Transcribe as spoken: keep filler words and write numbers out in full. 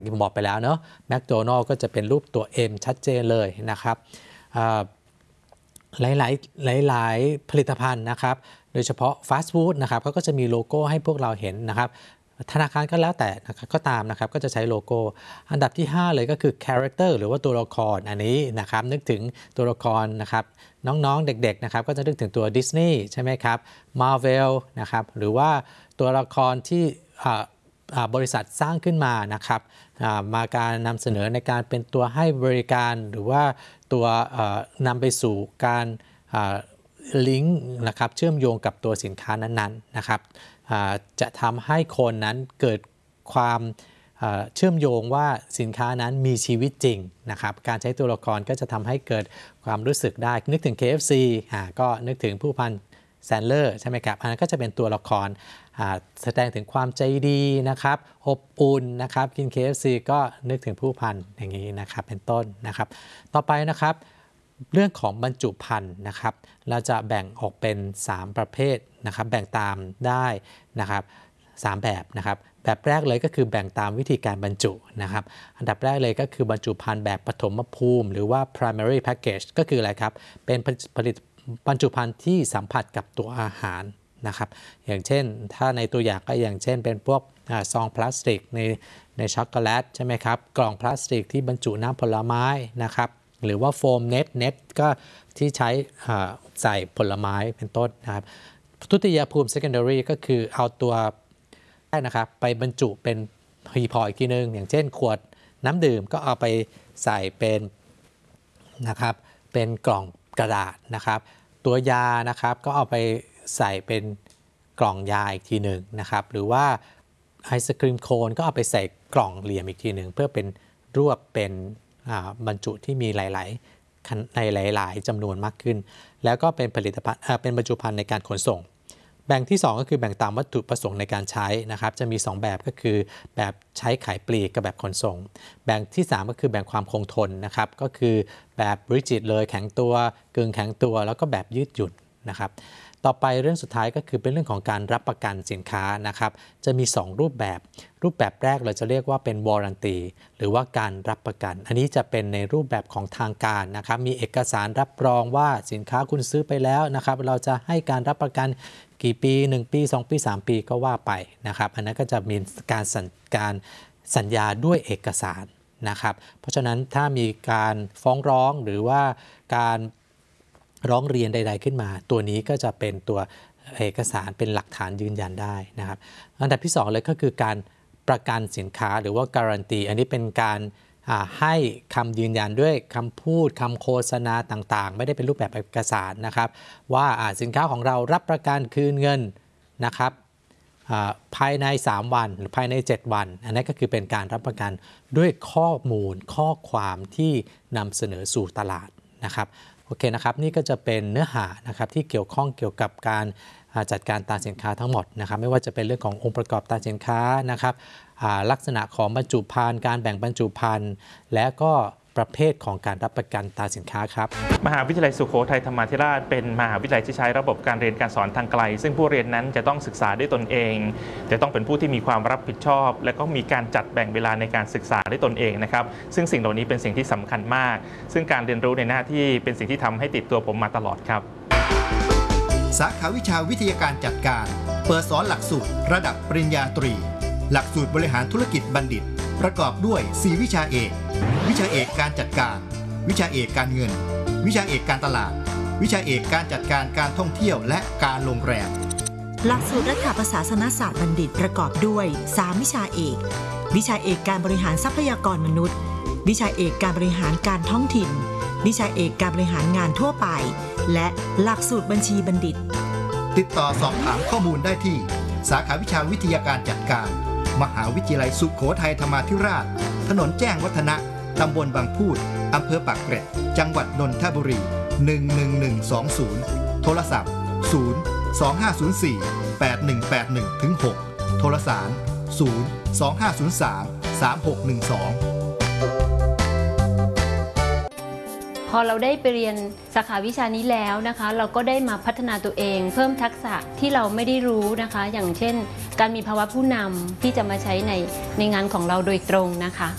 ผมบอกไปแล้วเนาะแมคโดนัลด์ก็จะเป็นรูปตัว M ชัดเจนเลยนะครับหลายหลายหลายหลายผลิตภัณฑ์นะครับโดยเฉพาะฟาสต์ฟู้ดนะครับเขาก็จะมีโลโก้ให้พวกเราเห็นนะครับธนาคารก็แล้วแต่นะครับก็ตามนะครับก็จะใช้โลโก้อันดับที่ห้าเลยก็คือ character หรือว่าตัวละครอันนี้นะครับนึกถึงตัวละครนะครับน้องๆเด็กๆนะครับก็จะนึกถึงตัวดิสนีย์ใช่ไหมครับ Marvel นะครับหรือว่าตัวละครที่บริษัทสร้างขึ้นมานะครับมาการนำเสนอในการเป็นตัวให้บริการหรือว่าตัวนำไปสู่การลิงก์นะครับเชื่อมโยงกับตัวสินค้านั้นๆนะครับจะทำให้คนนั้นเกิดความเชื่อมโยงว่าสินค้านั้นมีชีวิตจริงนะครับการใช้ตัวละครก็จะทำให้เกิดความรู้สึกได้นึกถึง เค เอฟ ซี อ่าก็นึกถึงผู้พันแซนเลอร์ใช่ไหมครับอันนั้นก็จะเป็นตัวละครแสดงถึงความใจดีนะครับอบอุ่นนะครับกิน เค เอฟ ซี ก็นึกถึงผู้พันอย่างนี้นะครับเป็นต้นนะครับต่อไปนะครับเรื่องของบรรจุภัณฑ์นะครับเราจะแบ่งออกเป็นสามประเภทนะครับแบ่งตามได้นะครับสามแบบนะครับแบบแรกเลยก็คือแบ่งตามวิธีการบรรจุนะครับอันดับแรกเลยก็คือบรรจุภัณฑ์แบบปฐมภูมิหรือว่า primary package ก็คืออะไรครับเป็นผลิตบรรจุภัณฑ์ที่สัมผัสกับตัวอาหารนะครับอย่างเช่นถ้าในตัวอย่างก็อย่างเช่นเป็นพวกซองพลาสติกในในช็อกโกแลตใช่ไหมครับกล่องพลาสติกที่บรรจุน้ำผลไม้นะครับหรือว่าโฟมเน็ตเน็ตก็ที่ใช้ใส่ผลไม้เป็นต้นนะครับทุติยภูมิ secondary ก็คือเอาตัวแรกนะครับไปบรรจุเป็นหีพออีกทีนึงอย่างเช่นขวดน้ำดื่มก็เอาไปใส่เป็นนะครับเป็นกล่องกระดาษนะครับตัวยานะครับก็เอาไปใส่เป็นกล่องยาอีกทีหนึ่งนะครับหรือว่าไอศครีมโคนก็เอาไปใส่กล่องเหลี่ยมอีกทีหนึ่งเพื่อเป็นรวบเป็นบรรจุที่มีหลายๆในหลายๆจำนวนมากขึ้นแล้วก็เป็นผลิตภัณฑ์เป็นบรรจุภัณฑ์ในการขนส่งแบ่งที่สองก็คือแบ่งตามวัตถุประสงค์ในการใช้นะครับจะมีสองแบบก็คือแบบใช้ขายปลีกกับแบบขนส่งแบ่งที่สามก็คือแบ่งความคงทนนะครับก็คือแบบริจิดเลยแข็งตัวกึ่งแข็งตัวแล้วก็แบบยืดหยุ่นนะครับต่อไปเรื่องสุดท้ายก็คือเป็นเรื่องของการรับประกันสินค้านะครับจะมีสองรูปแบบรูปแบบแรกเราจะเรียกว่าเป็น warranty หรือว่าการรับประกันอันนี้จะเป็นในรูปแบบของทางการนะครับมีเอกสารรับรองว่าสินค้าคุณซื้อไปแล้วนะครับเราจะให้การรับประกันกี่ปีหนึ่งปีสองปีสามปีก็ว่าไปนะครับอันนั้นก็จะมีการสัญการสัญญาด้วยเอกสารนะครับเพราะฉะนั้นถ้ามีการฟ้องร้องหรือว่าการร้องเรียนใดๆขึ้นมาตัวนี้ก็จะเป็นตัวเอกสารเป็นหลักฐานยืนยันได้นะครับอันดับที่สองเลยก็คือการประกันสินค้าหรือว่าการันตีอันนี้เป็นการให้คำยืนยันด้วยคำพูดคำโฆษณาต่างๆไม่ได้เป็นรูปแบบเอกสารนะครับว่าสินค้าของเรารับประกันคืนเงินนะครับภายในสามวันหรือภายในเจ็ดวันอันนี้ก็คือเป็นการรับประกันด้วยข้อมูลข้อความที่นำเสนอสู่ตลาดนะครับโอเคนะครับนี่ก็จะเป็นเนื้อหานะครับที่เกี่ยวข้องเกี่ยวกับการจัดการตราสินค้าทั้งหมดนะครับไม่ว่าจะเป็นเรื่องขององค์ประกอบตราสินค้านะครับลักษณะของบรรจุภัณฑ์การแบ่งบรรจุภัณฑ์และก็ประเภทของการรับประกันตราสินค้าครับมหาวิทยาลัยสุโขทัยธรรมาธิราชเป็นมหาวิทยาลัยที่ใช้ระบบการเรียนการสอนทางไกลซึ่งผู้เรียนนั้นจะต้องศึกษาด้วยตนเองจะต้องเป็นผู้ที่มีความรับผิดชอบและก็มีการจัดแบ่งเวลาในการศึกษาด้วยตนเองนะครับซึ่งสิ่งเหล่านี้เป็นสิ่งที่สำคัญมากซึ่งการเรียนรู้ในหน้าที่เป็นสิ่งที่ทำให้ติดตัวผมมาตลอดครับสาขาวิชาวิทยาการจัดการเปิดสอนหลักสูตรระดับปริญญาตรีหลักสูตรบริหารธุรกิจบัณฑิตประกอบด้วยสี่วิชาเอกวิชาเอกการจัดการวิชาเอกการเงินวิชาเอกการตลาดวิชาเอกการจัดการการท่องเที่ยวและการโรงแรมหลักสูตรรัฐประศาสนศาสตร์บัณฑิตประกอบด้วยสามวิชาเอกวิชาเอกการบริหารทรัพยากรมนุษย์วิชาเอกการบริหารการท้องถิ่นวิชาเอกการบริหารงานทั่วไปและหลักสูตรบัญชีบัณฑิตติดต่อสอบถามข้อมูลได้ที่สาขาวิชาวิทยาการจัดการมหาวิทยาลัยสุโขทัยธรรมาธิราชถนนแจ้งวัฒนะตำบลบางพูดอำเภอปากเกร็ดจังหวัดนนทบุรีหนึ่งหนึ่งหนึ่งสองศูนย์โทรศัพท์ศูนย์ สองห้าศูนย์สี่ แปดหนึ่งแปดหนึ่งถึงหกโทรสารศูนย์ สองห้าศูนย์สาม สามหกหนึ่งสองพอเราได้ไปเรียนสาขาวิชานี้แล้วนะคะเราก็ได้มาพัฒนาตัวเองเพิ่มทักษะที่เราไม่ได้รู้นะคะอย่างเช่นการมีภาวะผู้นำที่จะมาใช้ในในงานของเราโดยตรงนะคะ